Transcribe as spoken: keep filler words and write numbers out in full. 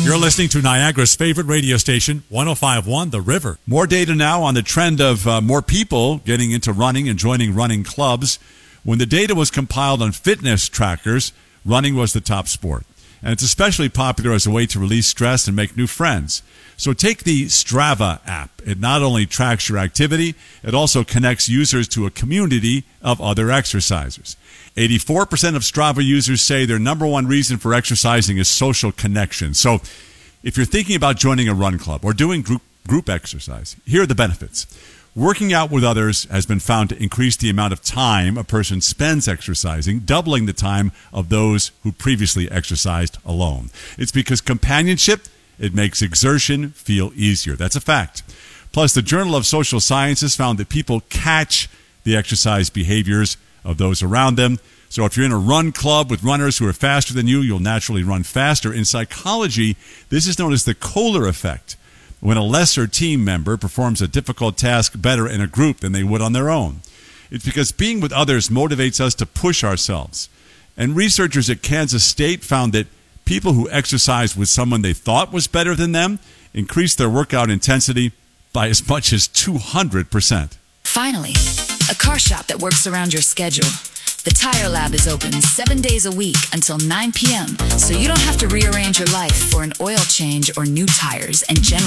You're listening to Niagara's favorite radio station, one oh five point one The River. More data now on the trend of uh, more people getting into running and joining running clubs. When the data was compiled on fitness trackers, running was the top sport. And it's especially popular as a way to release stress and make new friends. So take the Strava app. It not only tracks your activity, it also connects users to a community of other exercisers. eighty-four percent of Strava users say their number one reason for exercising is social connection. So if you're thinking about joining a run club or doing group, group exercise, here are the benefits. Working out with others has been found to increase the amount of time a person spends exercising, doubling the time of those who previously exercised alone. It's because companionship, it makes exertion feel easier. That's a fact. Plus, the Journal of Social Sciences found that people catch the exercise behaviors of those around them. So if you're in a run club with runners who are faster than you, you'll naturally run faster. In psychology, this is known as the Kohler effect, when a lesser team member performs a difficult task better in a group than they would on their own. It's because being with others motivates us to push ourselves. And researchers at Kansas State found that people who exercise with someone they thought was better than them increased their workout intensity by as much as two hundred percent. Finally, a car shop that works around your schedule. The Tire Lab is open seven days a week until nine p.m., so you don't have to rearrange your life for an oil change or new tires and general